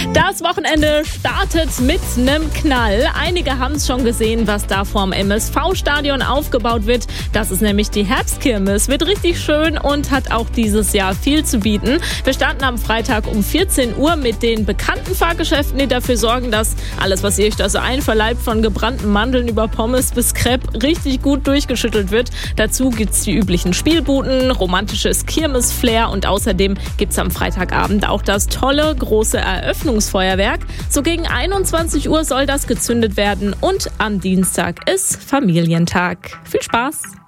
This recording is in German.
Das Wochenende startet mit einem Knall. Einige haben es schon gesehen, was da vorm MSV-Stadion aufgebaut wird. Das ist nämlich die Herbstkirmes. Wird richtig schön und hat auch dieses Jahr viel zu bieten. Wir starten am Freitag um 14 Uhr mit den bekannten Fahrgeschäften, die dafür sorgen, dass alles, was ihr euch da so einverleibt, von gebrannten Mandeln über Pommes bis Crepe, richtig gut durchgeschüttelt wird. Dazu gibt's die üblichen Spielbuden, romantisches Kirmes-Flair und außerdem gibt's am Freitagabend auch das tolle große Eröffnungsfeuerwerk. So gegen 21 Uhr soll das gezündet werden und am Dienstag ist Familientag. Viel Spaß!